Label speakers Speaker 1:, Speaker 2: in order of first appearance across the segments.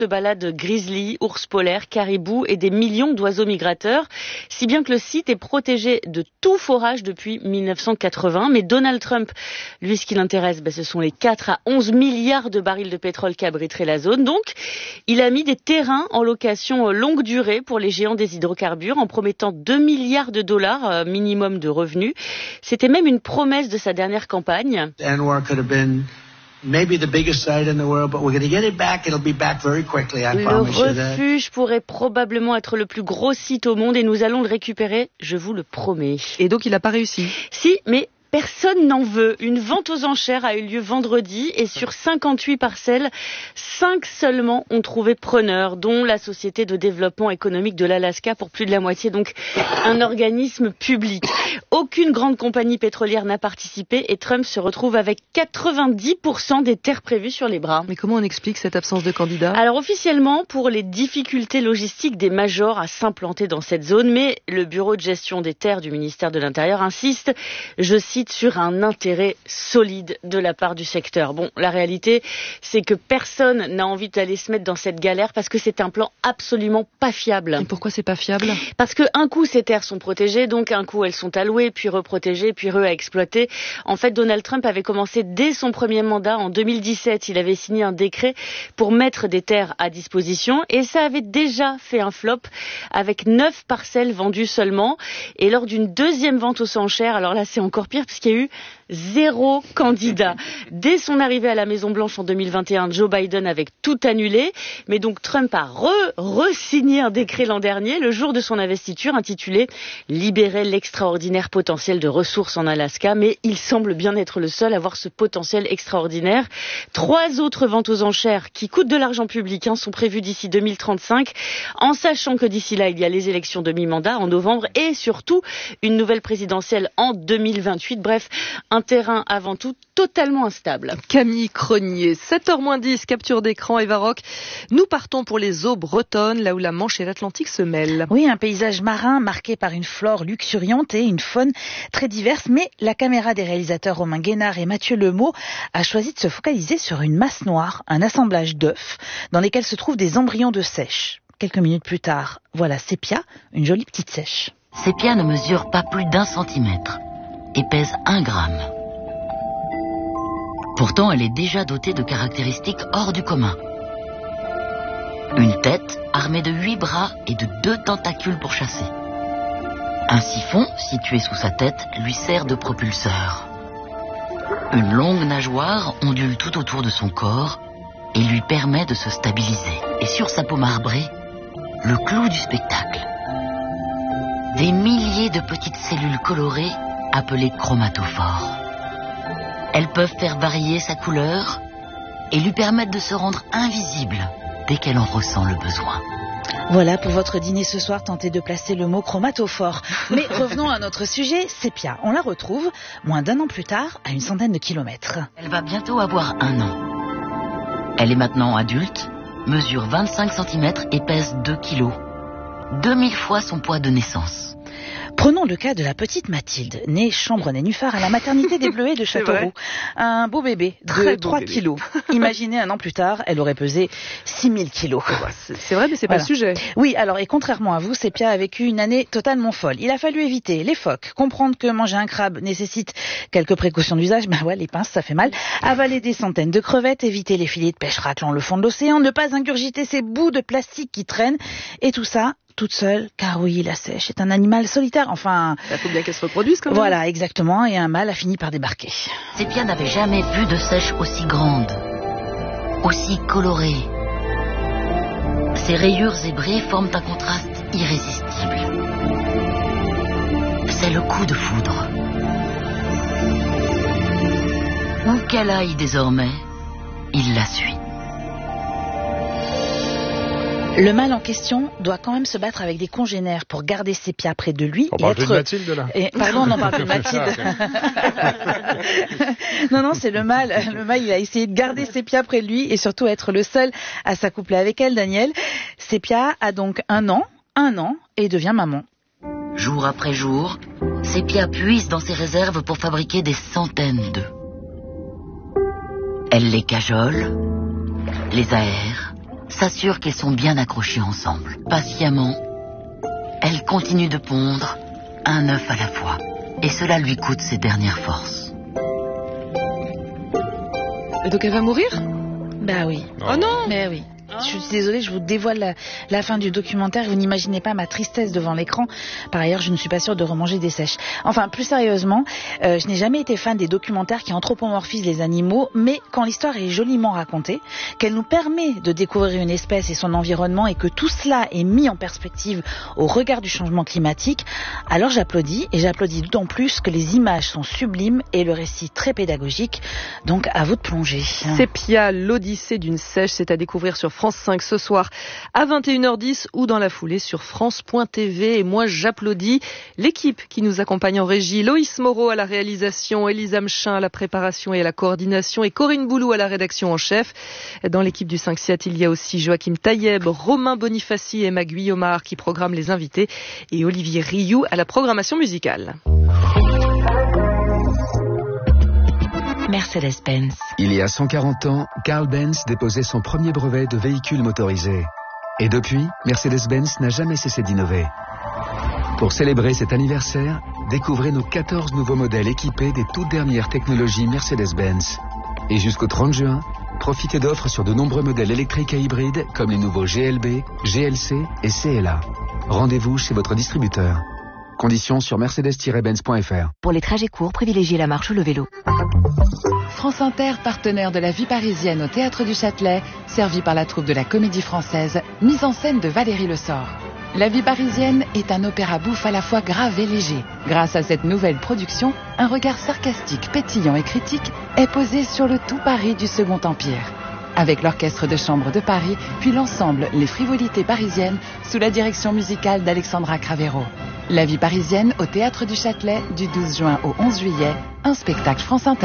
Speaker 1: de balade grizzly, ours polaires, caribous et des millions d'oiseaux migrateurs, si bien que le site est protégé de tout forage depuis 1980. Mais Donald Trump, lui, ce qui l'intéresse, ce sont les 4 à 11 milliards de barils de pétrole qu'abriterait la zone. Donc, il a mis des terrains en location longue durée pour les géants des hydrocarbures en promettant 2 milliards de dollars minimum de revenus. C'était même une promesse de sa dernière campagne.
Speaker 2: Maybe the biggest site in the world, but we're going to get it back. It'll be back very quickly, I promise you that.
Speaker 1: Le refuge pourrait probablement être le plus gros site au monde et nous allons le récupérer, je vous le promets.
Speaker 3: Et donc il n'a pas réussi?
Speaker 1: Si, mais personne n'en veut. Une vente aux enchères a eu lieu vendredi et sur 58 parcelles, 5 seulement ont trouvé preneur, dont la Société de développement économique de l'Alaska pour plus de la moitié, donc un organisme public. Aucune grande compagnie pétrolière n'a participé et Trump se retrouve avec 90% des terres prévues sur les bras.
Speaker 3: Mais comment on explique cette absence de candidats?
Speaker 1: Alors officiellement, pour les difficultés logistiques des majors à s'implanter dans cette zone, mais le bureau de gestion des terres du ministère de l'Intérieur insiste, je cite, sur un intérêt solide de la part du secteur. Bon, la réalité, c'est que personne n'a envie d'aller se mettre dans cette galère parce que c'est un plan absolument pas fiable.
Speaker 3: Et pourquoi c'est pas fiable?
Speaker 1: Parce que un coup, ces terres sont protégées, donc un coup, elles sont allouées, puis reprotégées, puis à exploiter. En fait, Donald Trump avait commencé dès son premier mandat, en 2017. Il avait signé un décret pour mettre des terres à disposition et ça avait déjà fait un flop avec 9 parcelles vendues seulement. Et lors d'une deuxième vente aux enchères, alors là, c'est encore pire, puisqu'il y a eu 0 candidat. Dès son arrivée à la Maison-Blanche en 2021, Joe Biden avait tout annulé. Mais donc Trump a re-signé un décret l'an dernier, le jour de son investiture, intitulé « Libérer l'extraordinaire potentiel de ressources en Alaska ». Mais il semble bien être le seul à voir ce potentiel extraordinaire. 3 autres ventes aux enchères qui coûtent de l'argent public sont prévues d'ici 2035, en sachant que d'ici là, il y a les élections de mi-mandat en novembre et surtout une nouvelle présidentielle en 2028. Bref, un terrain avant tout totalement instable.
Speaker 3: Camille Cronier, 7h-10, capture d'écran, Eva Rock. Nous partons pour les eaux bretonnes, là où la Manche et l'Atlantique se mêlent.
Speaker 4: Oui, un paysage marin marqué par une flore luxuriante et une faune très diverse, mais la caméra des réalisateurs Romain Guénard et Mathieu Lemot a choisi de se focaliser sur une masse noire, un assemblage d'œufs dans lesquels se trouvent des embryons de seiche. Quelques minutes plus tard, voilà Sépia, une jolie petite seiche.
Speaker 5: Sépia ne mesure pas plus d'1 centimètre et pèse 1 gramme. Pourtant, elle est déjà dotée de caractéristiques hors du commun. Une tête armée de 8 bras et de 2 tentacules pour chasser. Un siphon, situé sous sa tête, lui sert de propulseur. Une longue nageoire ondule tout autour de son corps et lui permet de se stabiliser. Et sur sa peau marbrée, le clou du spectacle. Des milliers de petites cellules colorées appelées chromatophores. Elles peuvent faire varier sa couleur et lui permettre de se rendre invisible dès qu'elle en ressent le besoin.
Speaker 4: Voilà pour votre dîner ce soir, tentez de placer le mot chromatophore. Mais revenons à notre sujet, Sépia. On la retrouve moins d'1 an plus tard, à une centaine de kilomètres.
Speaker 5: Elle va bientôt avoir 1 an. Elle est maintenant adulte, mesure 25 cm et pèse 2 kilos. 2000 fois son poids de naissance.
Speaker 4: Prenons le cas de la petite Mathilde, née chambre nénuphar à la maternité des Bleuets de Châteauroux. Un beau bébé de 3 kilos. Imaginez 1 an plus tard, elle aurait pesé 6000 kilos.
Speaker 3: C'est vrai, mais c'est pas le sujet.
Speaker 4: Oui, alors, et contrairement à vous, Sépia a vécu une année totalement folle. Il a fallu éviter les phoques, comprendre que manger un crabe nécessite quelques précautions d'usage, les pinces, ça fait mal, avaler des centaines de crevettes, éviter les filets de pêche raclant le fond de l'océan, ne pas ingurgiter ces bouts de plastique qui traînent, et tout ça toute seule, car oui, la seiche est un animal solitaire, enfin...
Speaker 3: Il faut bien qu'elle se reproduise quand même.
Speaker 4: Voilà, exactement, et un mâle a fini par débarquer.
Speaker 5: Sépia n'avait jamais vu de seiche aussi grande, aussi colorée. Ses rayures zébrées forment un contraste irrésistible. C'est le coup de foudre. Où qu'elle aille désormais, il la suit.
Speaker 4: Le mâle en question doit quand même se battre avec des congénères pour garder Sépia près de lui.
Speaker 6: On parle plus de Mathilde, là.
Speaker 4: Pardon, on n'en parle plus de Mathilde. Non, c'est le mâle. Le mâle, il a essayé de garder Sépia près de lui et surtout être le seul à s'accoupler avec elle, Daniel. Sépia a donc 1 an et devient maman.
Speaker 5: Jour après jour, Sépia puise dans ses réserves pour fabriquer des centaines d'œufs. Elle les cajole, les aère, s'assure qu'ils sont bien accrochés ensemble. Patiemment, elle continue de pondre un œuf à la fois. Et cela lui coûte ses dernières forces.
Speaker 3: Et donc elle va mourir ?
Speaker 4: Bah oui.
Speaker 3: Oh non !
Speaker 4: Mais oui. Je suis désolée, je vous dévoile la fin du documentaire. Vous n'imaginez pas ma tristesse devant l'écran. Par ailleurs, je ne suis pas sûre de remanger des sèches. Enfin, plus sérieusement, je n'ai jamais été fan des documentaires qui anthropomorphisent les animaux, mais quand l'histoire est joliment racontée, qu'elle nous permet de découvrir une espèce et son environnement et que tout cela est mis en perspective au regard du changement climatique, alors j'applaudis, et j'applaudis d'autant plus que les images sont sublimes et le récit très pédagogique. Donc, à vous de plonger.
Speaker 3: Sépia, l'Odyssée d'une sèche, c'est à découvrir sur France 5 ce soir à 21h10 ou dans la foulée sur France.tv. Et moi, j'applaudis l'équipe qui nous accompagne en régie. Loïs Moreau à la réalisation, Élise Amchin à la préparation et à la coordination et Corinne Boulou à la rédaction en chef. Dans l'équipe du 5-7, il y a aussi Joachim Taïeb, Romain Bonifaci et Emma Guillemard qui programment les invités et Olivier Rioux à la programmation musicale.
Speaker 6: Mercedes-Benz.
Speaker 7: Il y a 140 ans, Carl Benz déposait son premier brevet de véhicule motorisé. Et depuis, Mercedes-Benz n'a jamais cessé d'innover. Pour célébrer cet anniversaire, découvrez nos 14 nouveaux modèles équipés des toutes dernières technologies Mercedes-Benz. Et jusqu'au 30 juin, profitez d'offres sur de nombreux modèles électriques et hybrides comme les nouveaux GLB, GLC et CLA. Rendez-vous chez votre distributeur. Conditions sur mercedes-benz.fr.
Speaker 6: Pour les trajets courts, privilégiez la marche ou le vélo.
Speaker 8: France Inter, partenaire de la vie parisienne au Théâtre du Châtelet, servi par la troupe de la Comédie Française, mise en scène de Valérie Le Sort. La vie parisienne est un opéra bouffe à la fois grave et léger. Grâce à cette nouvelle production, un regard sarcastique, pétillant et critique est posé sur le tout Paris du Second Empire. Avec l'Orchestre de Chambre de Paris, puis l'ensemble Les Frivolités Parisiennes, sous la direction musicale d'Alexandra Cravero. La vie parisienne au Théâtre du Châtelet, du 12 juin au 11 juillet, un spectacle France Inter.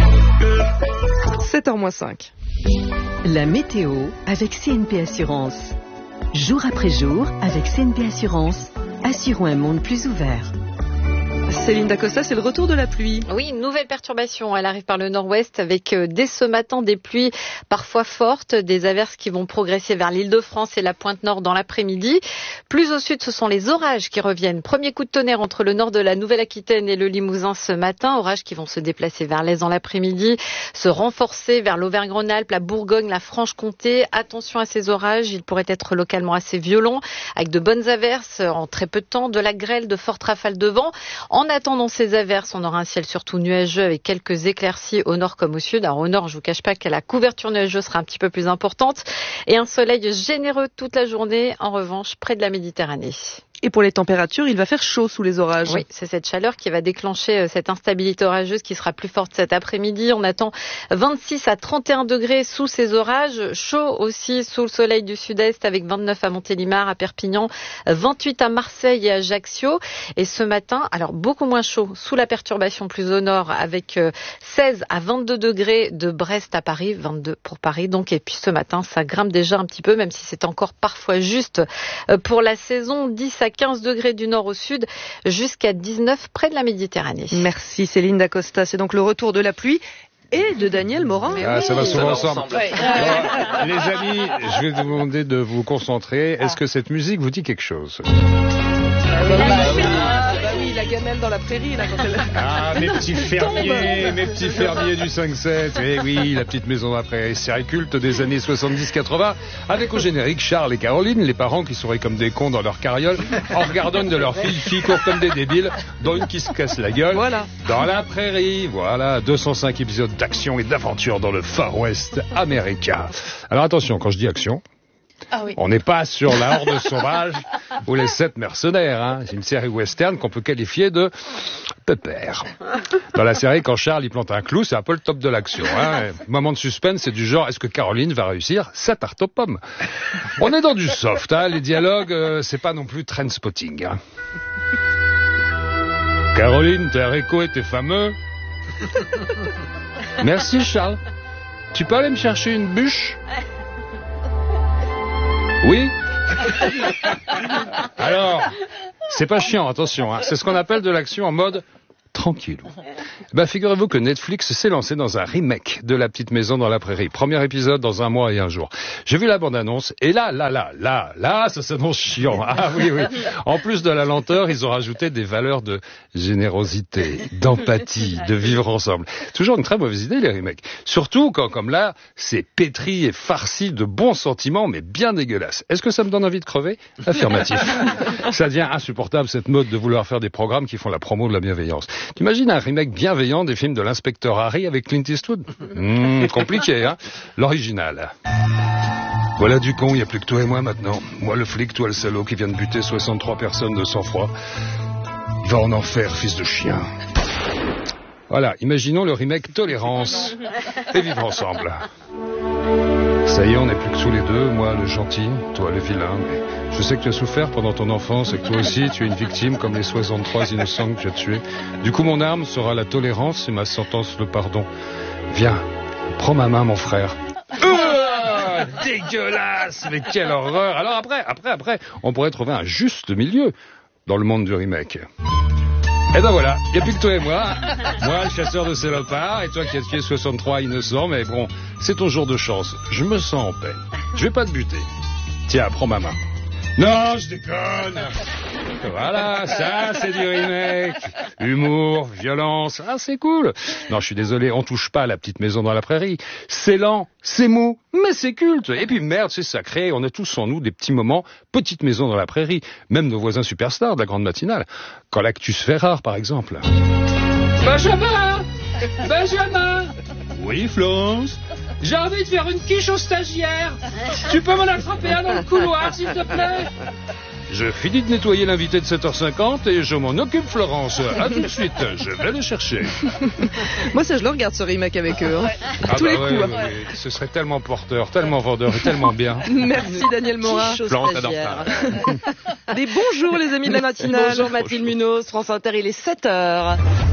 Speaker 3: 7h-5.
Speaker 9: La météo avec CNP Assurance. Jour après jour, avec CNP Assurance, assurons un monde plus ouvert.
Speaker 3: Céline Dacosta, c'est le retour de la pluie.
Speaker 10: Oui, une nouvelle perturbation. Elle arrive par le nord-ouest avec dès ce matin des pluies parfois fortes, des averses qui vont progresser vers l'Île-de-France et la pointe nord dans l'après-midi. Plus au sud, ce sont les orages qui reviennent. Premier coup de tonnerre entre le nord de la Nouvelle-Aquitaine et le Limousin ce matin. Orages qui vont se déplacer vers l'est dans l'après-midi, se renforcer vers l'Auvergne-Rhône-Alpes, la Bourgogne, la Franche-Comté. Attention à ces orages, ils pourraient être localement assez violents, avec de bonnes averses en très peu de temps, de la grêle, de fortes rafales de vent. En attendant ces averses, on aura un ciel surtout nuageux avec quelques éclaircies au nord comme au sud. Alors au nord, je vous cache pas que la couverture nuageuse sera un petit peu plus importante et un soleil généreux toute la journée. En revanche, près de la Méditerranée.
Speaker 3: Et pour les températures, il va faire chaud sous les orages.
Speaker 10: Oui, c'est cette chaleur qui va déclencher cette instabilité orageuse qui sera plus forte cet après-midi. On attend 26 à 31 degrés sous ces orages. Chaud aussi sous le soleil du sud-est avec 29 à Montélimar, à Perpignan, 28 à Marseille et à Ajaccio. Et ce matin, alors beaucoup moins chaud sous la perturbation plus au nord avec 16 à 22 degrés de Brest à Paris, 22 pour Paris. Donc, et puis ce matin, ça grimpe déjà un petit peu, même si c'est encore parfois juste pour la saison. 10 à 15 degrés du nord au sud, jusqu'à 19 près de la Méditerranée.
Speaker 3: Merci Céline Dacosta. C'est donc le retour de la pluie et de Daniel Morin.
Speaker 11: Ah, ça va souvent ensemble. Ouais. Alors, les amis, je vais vous demander de vous concentrer. Est-ce que cette musique vous dit quelque chose ?
Speaker 3: Oui, la gamelle dans la prairie. Là, quand elle...
Speaker 11: Ah, mes petits fermiers du 5-7. Eh oui, la petite maison après, série culte des années 70-80, avec au générique Charles et Caroline, les parents qui seraient comme des cons dans leur carriole, en regardant de leurs filles courent comme des débiles, dont une qui se casse la gueule.
Speaker 3: Voilà.
Speaker 11: Dans la prairie, voilà, 205 épisodes d'action et d'aventure dans le Far West américain. Alors attention, quand je dis action...
Speaker 1: Ah oui.
Speaker 11: On n'est pas sur la horde sauvage ou les 7 mercenaires. Hein. C'est une série western qu'on peut qualifier de pépère. Dans la série, quand Charles y plante un clou, c'est un peu le top de l'action. Hein. Moment de suspense, c'est du genre, est-ce que Caroline va réussir sa tarte aux pommes ? On est dans du soft. Hein. Les dialogues, c'est pas non plus trendspotting. Hein. Caroline, tes haricots étaient fameux. Merci Charles. Tu peux aller me chercher une bûche ? Oui. Alors, c'est pas chiant, attention, hein. C'est ce qu'on appelle de l'action en mode tranquillou. Figurez-vous que Netflix s'est lancé dans un remake de La Petite Maison dans la Prairie. Premier épisode dans 1 mois et 1 jour. J'ai vu la bande-annonce et là, ça s'annonce chiant. Ah oui. En plus de la lenteur, ils ont rajouté des valeurs de générosité, d'empathie, de vivre ensemble. Toujours une très mauvaise idée, les remakes. Surtout quand, comme là, c'est pétri et farci de bons sentiments, mais bien dégueulasses. Est-ce que ça me donne envie de crever? Affirmatif. Ça devient insupportable, cette mode de vouloir faire des programmes qui font la promo de la bienveillance. T'imagines un remake bienveillant des films de l'inspecteur Harry avec Clint Eastwood? Compliqué, hein? L'original. Voilà du con, il n'y a plus que toi et moi maintenant. Moi le flic, toi le salaud qui vient de buter 63 personnes de sang-froid. Va en enfer, fils de chien. Voilà, imaginons le remake Tolérance et vivre ensemble. Ça y est, on n'est plus que tous les deux, moi le gentil, toi le vilain, mais je sais que tu as souffert pendant ton enfance et que toi aussi tu es une victime comme les 63 innocents que tu as tués. Du coup mon arme sera la tolérance et ma sentence le pardon. Viens, prends ma main mon frère. Dégueulasse, mais quelle horreur. Alors après, on pourrait trouver un juste milieu dans le monde du remake. Et ben voilà, il n'y a plus que toi et moi. Moi, le chasseur de salopards, et toi qui as tué 63 innocents, mais bon, c'est ton jour de chance. Je me sens en paix. Je vais pas te buter. Tiens, prends ma main. Non, je déconne. Voilà, ça c'est du remake. Humour, violence, c'est cool. Non, je suis désolé, on touche pas à La Petite Maison dans la Prairie. C'est lent, c'est mou, mais c'est culte. Et puis merde, c'est sacré, on a tous en nous des petits moments Petite Maison dans la Prairie. Même nos voisins superstars de la grande matinale. Quand l'actu se fait rare, par exemple. Benjamin! Oui, Florence? J'ai envie de faire une quiche aux stagiaires. Tu peux m'en attraper un dans le couloir, s'il te plaît? Je finis de nettoyer l'invité de 7h50 et je m'en occupe, Florence. À tout de suite, je vais le chercher.
Speaker 3: Moi, ça, je le regarde, ce remake avec eux. Tous les coups.
Speaker 11: Oui. Ce serait tellement porteur, tellement vendeur et tellement bien.
Speaker 3: Merci, Daniel Morin.
Speaker 11: Florence adore ça.
Speaker 3: Des bonjours, les amis de la matinale.
Speaker 1: Bonjour, Mathilde Munoz, France Inter, il est 7h.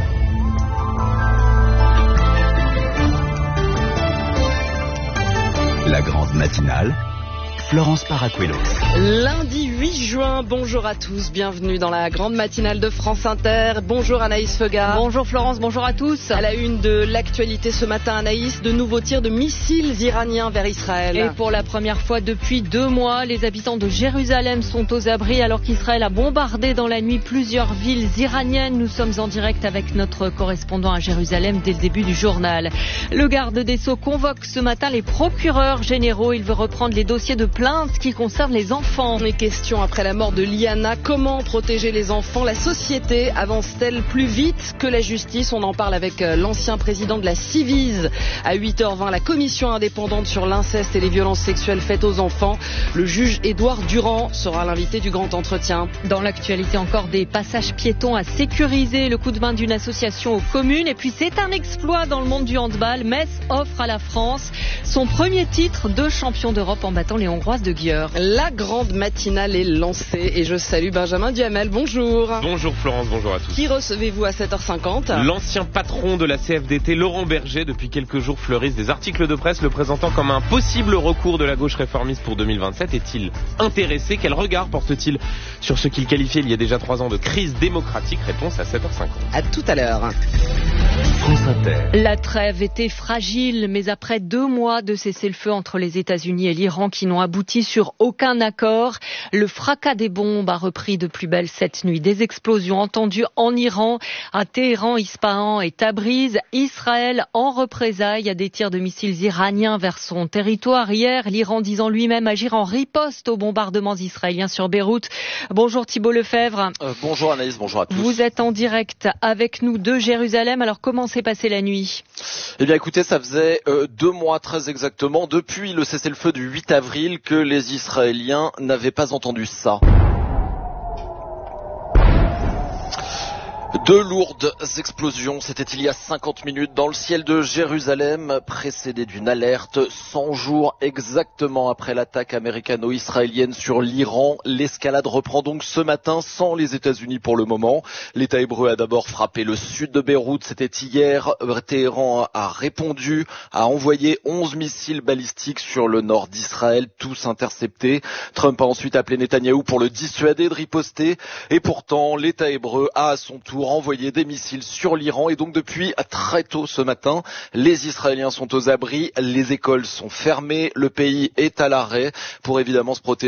Speaker 12: La grande matinale, Florence Paracuelos.
Speaker 1: Lundi 8 juin, bonjour à tous, bienvenue dans la grande matinale de France Inter. Bonjour Anaïs Feugat.
Speaker 10: Bonjour Florence, bonjour à tous.
Speaker 1: À la une de l'actualité ce matin, Anaïs, de nouveaux tirs de missiles iraniens vers Israël.
Speaker 10: Et pour la première fois depuis 2 mois, les habitants de Jérusalem sont aux abris alors qu'Israël a bombardé dans la nuit plusieurs villes iraniennes. Nous sommes en direct avec notre correspondant à Jérusalem dès le début du journal. Le garde des Sceaux convoque ce matin les procureurs généraux. Il veut reprendre les dossiers de plainte qui concernent les enfants.
Speaker 1: Les questions après la mort de Liana, comment protéger les enfants? La société avance-t-elle plus vite que la justice? On en parle avec l'ancien président de la Civise. À 8h20, la commission indépendante sur l'inceste et les violences sexuelles faites aux enfants. Le juge Édouard Durand sera l'invité du grand entretien.
Speaker 10: Dans l'actualité, encore des passages piétons à sécuriser, le coup de main d'une association aux communes. Et puis c'est un exploit dans le monde du handball. Metz offre à la France son premier titre de champion d'Europe en battant les Hongroises de Győr.
Speaker 1: La grande matinale est lancée et je salue Benjamin Duhamel. Bonjour.
Speaker 13: Bonjour Florence, bonjour à tous.
Speaker 1: Qui recevez-vous à 7h50?
Speaker 13: L'ancien patron de la CFDT, Laurent Berger, depuis quelques jours fleurissent des articles de presse le présentant comme un possible recours de la gauche réformiste pour 2027. Est-il intéressé? Quel regard porte-t-il sur ce qu'il qualifiait il y a déjà 3 ans de crise démocratique? Réponse à 7h50.
Speaker 1: À tout à l'heure.
Speaker 12: France Inter.
Speaker 10: La trêve était fragile, mais après 2 mois de cessez-le-feu entre les États-Unis et l'Iran qui n'ont abouti sur aucun accord, le fracas des bombes a repris de plus belle cette nuit. Des explosions entendues en Iran, à Téhéran, Ispahan et Tabriz. Israël en représailles à des tirs de missiles iraniens vers son territoire. Hier, l'Iran disant lui-même agir en riposte aux bombardements israéliens sur Beyrouth. Bonjour Thibault Lefebvre.
Speaker 14: Bonjour Anaïs, bonjour à tous.
Speaker 10: Vous êtes en direct avec nous de Jérusalem. Alors comment s'est passée la nuit?
Speaker 14: Eh bien écoutez, ça faisait 2 mois très exactement depuis le cessez-le-feu du 8 avril que les Israéliens n'avaient pas entendu ça. 2 lourdes explosions, c'était il y a 50 minutes dans le ciel de Jérusalem, précédé d'une alerte 100 jours exactement après l'attaque américano-israélienne sur l'Iran. L'escalade reprend donc ce matin sans les États-Unis pour le moment. L'État hébreu a d'abord frappé le sud de Beyrouth, c'était hier. Téhéran a répondu, a envoyé 11 missiles balistiques sur le nord d'Israël, tous interceptés. Trump a ensuite appelé Netanyahou pour le dissuader de riposter. Et pourtant, l'État hébreu a à son tour pour envoyer des missiles sur l'Iran. Et donc depuis très tôt ce matin, les Israéliens sont aux abris, les écoles sont fermées, le pays est à l'arrêt pour évidemment se protéger